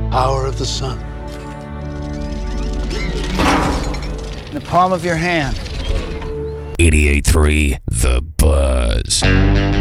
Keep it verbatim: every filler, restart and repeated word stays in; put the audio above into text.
Power of the sun. In the palm of your hand. eighty-eight point three The Buzz.